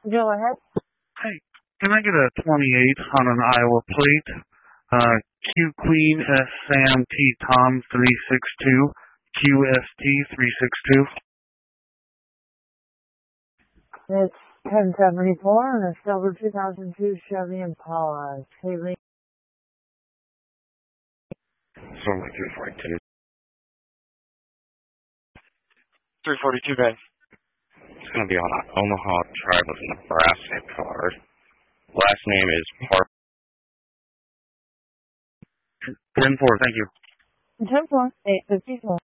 Go ahead. Hey, can I get a 28 on an Iowa plate? Q Queen S Sam T Tom 362 QST 362. It's 1074 and a silver 2002 Chevy Impala. Haley. So 342. 342, guys. It's going to be on an Omaha Tribe of Nebraska card. Last name is Park. 10-4, thank you. 10-4, 854.